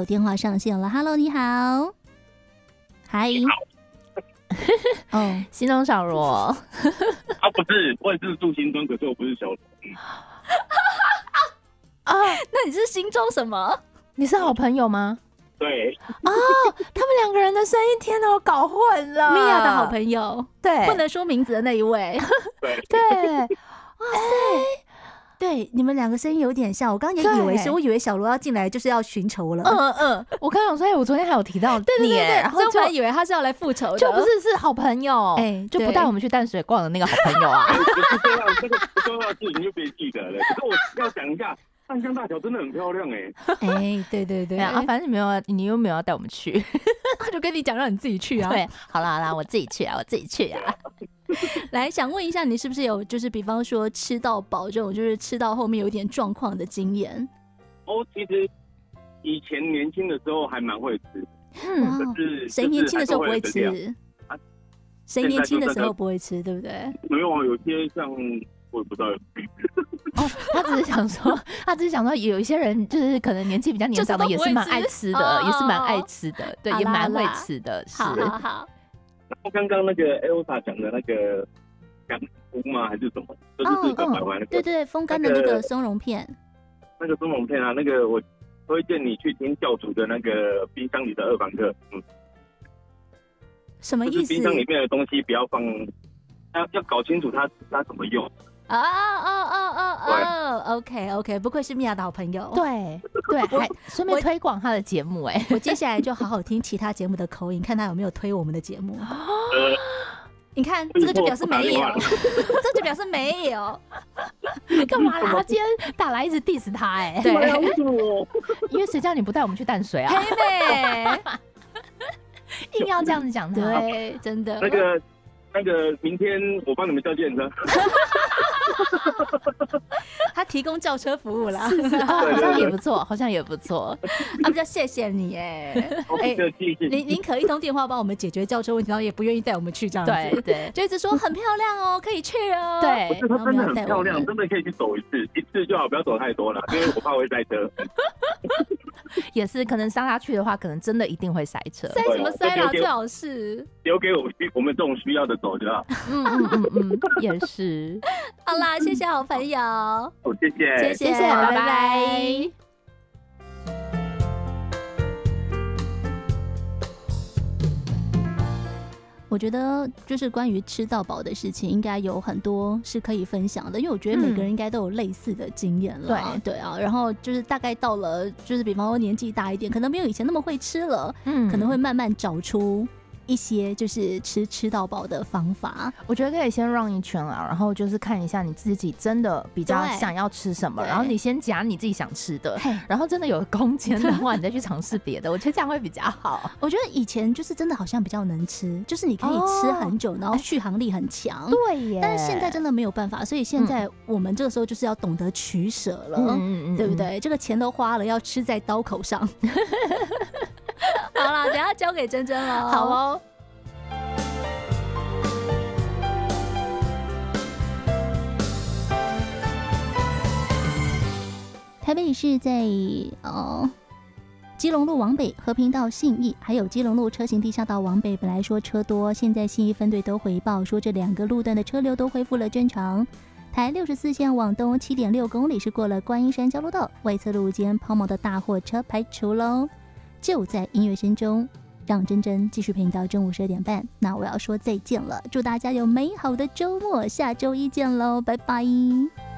友电话上线了 ，Hello， 你好，嗨， 哦，心中小罗， 不是，我也是住新庄，可是我不是小罗。 那你是心中什么？ 你是好朋友吗？ 对。 他们两个人的声音，天哪，我搞混了。 米娅的好朋友， 对， 不能说名字的那一位。 对，哇塞。对，你们两个声音有点像，我刚刚也以为是，我以为小罗要进来就是要寻仇了。 我刚刚说，我昨天还有提到你， 对， 然后就以为他是要来复仇的， 就不是好朋友，就不带我们去淡水逛的那个好朋友啊。 不是这样，这个不重要的事情就别记得了。可是我要讲一下，淡江大桥真的很漂亮对啊，反正你又没有要带我们去， 他就跟你讲让你自己去啊。 对，好啦，我自己去啊。 来，想问一下，你是不是有就是比方说吃到饱这种，就是吃到后面有点状况的经验？ 其实以前年轻的时候还蛮会吃，可是谁年轻的时候不会吃？谁年轻的时候不会吃，对不对？ 没有啊，有些像我也不知道。 他只是想说，有一些人就是可能年纪比较年长的，也是蛮爱吃的，也是蛮爱吃的，对，也蛮会吃的。是。 好。 然后刚刚那个 Elsa 讲的那个干菇吗？还是什么？就是100块那个。 对，风干的那个松茸片。 那个松茸片啊，那个我推荐你去听教主的那个冰箱里的2房客。 什么意思？ 就是冰箱里面的东西不要放，要搞清楚它怎么用。 OK， 不愧是米娅的好朋友。 对，还顺便推广他的节目。 我接下来就好好听其他节目的口音，看他有没有推我们的节目。你看，这个就表示没有，这就表示没有。 干嘛啦？他今天打来一直 diss 他对， 因为谁叫你不带我们去淡水啊？ 黑妹， 硬要这样子讲他， 对，真的。 那个，明天我帮你们叫计程车。 他提供轿车服务啦， 好像也不错。 比较谢谢你您可一通电话帮我们解决轿车问题，然后也不愿意带我们去这样子， 对， 就一直说很漂亮哦，可以去哦。 对， 它真的很漂亮，真的可以去走一次就好，不要走太多了，因为我怕会塞车。 也是，可能上下去的话，可能真的一定会塞车。 塞什么塞啦？最好是留给我们这种需要的走就好。 也是。 好啦，谢谢好朋友。 谢谢， 拜拜。我觉得就是关于吃到饱的事情，应该有很多是可以分享的，因为我觉得每个人应该都有类似的经验了。对啊，然后就是大概到了，就是比方说年纪大一点，可能没有以前那么会吃了，可能会慢慢找出一些就是吃到饱的方法。 我觉得可以先 run 一圈啊，然后就是看一下你自己真的比较想要吃什么，然后你先夹你自己想吃的，然后真的有空间的话，你再去尝试别的。我觉得这样会比较好。 我觉得以前就是真的好像比较能吃，就是你可以吃很久，然后续航力很强。 对耶。 但是现在真的没有办法，所以现在我们这个时候就是要懂得取舍了，对不对？这个钱都花了，要吃在刀口上。好啦，等一下交给珍珍了。 好哦。 台北市在基隆路往北，和平到信义，还有基隆路车行地下道往北，本来说车多，现在信义分队都回报说这2个路段的车流都恢复了正常。台64线往东 7.6 公里是过了观音山交流道，外侧路肩抛锚的大货车排除喽。就在音乐声中，让珍珍继续陪你到中午12点半。那我要说再见了，祝大家有美好的周末，下周一见喽，拜拜。